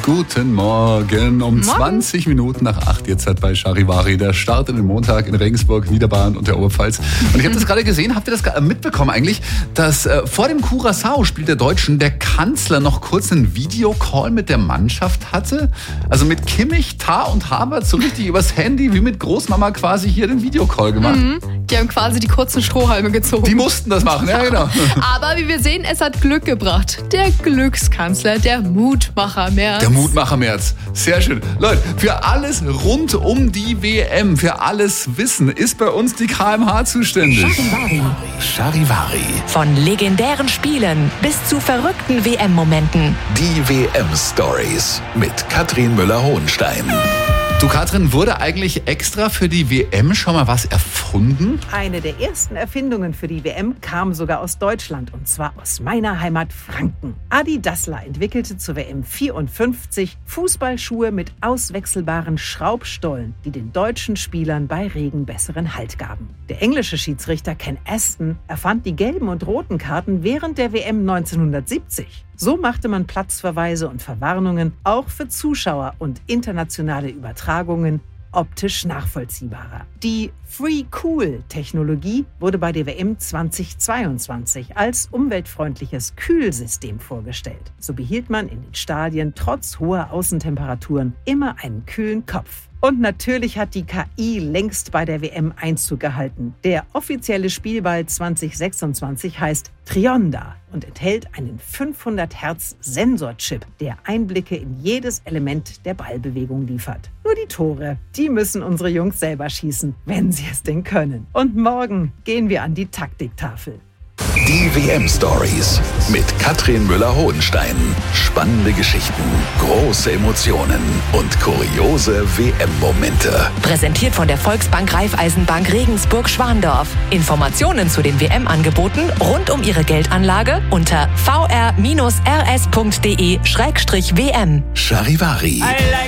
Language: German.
Guten Morgen. Um 20 Minuten nach 8 jetzt hat bei Charivari der Start in den Montag in Regensburg, Niederbayern und der Oberpfalz. Und ich habe das gerade gesehen, habt ihr das mitbekommen eigentlich, dass vor dem Curaçao-Spiel der Deutschen der Kanzler noch kurz einen Videocall mit der Mannschaft hatte? Also mit Kimmich, Tah und Havertz so richtig übers Handy, wie mit Großmama quasi hier den Videocall gemacht. Die haben quasi die kurzen Strohhalme gezogen. Die mussten das machen, ja genau. Aber wie wir sehen, es hat Glück gebracht. Der Glückskanzler, der Mutmacher Merz. Der Mutmacher Merz. Sehr schön. Leute, für alles rund um die WM, für alles Wissen ist bei uns die KMH zuständig. Charivari. Von legendären Spielen bis zu verrückten WM-Momenten. Die WM-Stories mit Katrin Müller-Hohenstein. Du Katrin, wurde eigentlich extra für die WM schon mal was erfunden? Eine der ersten Erfindungen für die WM kam sogar aus Deutschland, und zwar aus meiner Heimat Franken. Adi Dassler entwickelte zur WM 54 Fußballschuhe mit auswechselbaren Schraubstollen, die den deutschen Spielern bei Regen besseren Halt gaben. Der englische Schiedsrichter Ken Aston erfand die gelben und roten Karten während der WM 1970. So machte man Platzverweise und Verwarnungen auch für Zuschauer und internationale Übertragungen optisch nachvollziehbarer. Die Free-Cool-Technologie wurde bei der WM 2022 als umweltfreundliches Kühlsystem vorgestellt. So behielt man in den Stadien trotz hoher Außentemperaturen immer einen kühlen Kopf. Und natürlich hat die KI längst bei der WM Einzug gehalten. Der offizielle Spielball 2026 heißt Trionda und enthält einen 500 Hertz Sensorchip, der Einblicke in jedes Element der Ballbewegung liefert. Nur die Tore, die müssen unsere Jungs selber schießen, wenn sie es denn können. Und morgen gehen wir an die Taktiktafel. Die WM-Stories mit Katrin Müller-Hohenstein. Spannende Geschichten, große Emotionen und kuriose WM-Momente. Präsentiert von der Volksbank Raiffeisenbank Regensburg-Schwandorf. Informationen zu den WM-Angeboten rund um Ihre Geldanlage unter vr-rs.de/WM. Charivari.